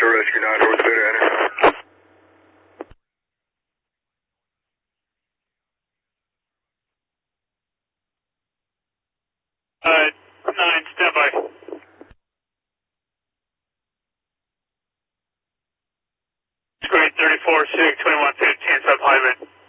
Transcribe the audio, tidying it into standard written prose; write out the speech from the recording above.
Shore Rescue 9, towards Beta, enter. 9, standby. Screen 34, SIG 2115, sub-highway.